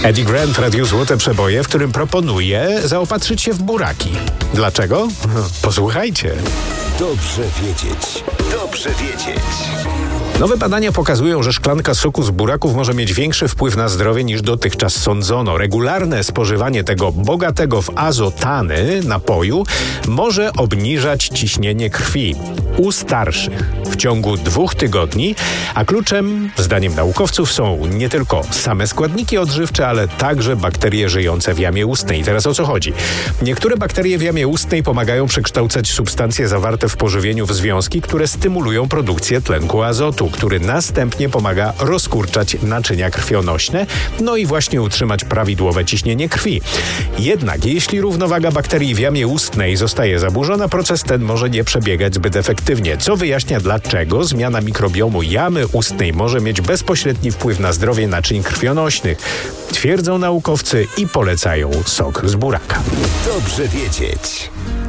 Eddie Grant w Radiu Złote Przeboje, w którym proponuje zaopatrzyć się w buraki. Dlaczego? Posłuchajcie. Dobrze wiedzieć. Dobrze wiedzieć. Nowe badania pokazują, że szklanka soku z buraków może mieć większy wpływ na zdrowie niż dotychczas sądzono. Regularne spożywanie tego bogatego w azotany napoju może obniżać ciśnienie krwi u starszych w ciągu 2 tygodni, a kluczem, zdaniem naukowców, są nie tylko same składniki odżywcze, ale także bakterie żyjące w jamie ustnej. I teraz o co chodzi? Niektóre bakterie w jamie ustnej pomagają przekształcać substancje zawarte w pożywieniu w związki, które stymulują produkcję tlenku azotu, który następnie pomaga rozkurczać naczynia krwionośne, no i właśnie utrzymać prawidłowe ciśnienie krwi. Jednak jeśli równowaga bakterii w jamie ustnej zostaje zaburzona, proces ten może nie przebiegać zbyt efektywnie, co wyjaśnia, dlaczego zmiana mikrobiomu jamy ustnej może mieć bezpośredni wpływ na zdrowie naczyń krwionośnych, twierdzą naukowcy i polecają sok z buraka. Dobrze wiedzieć.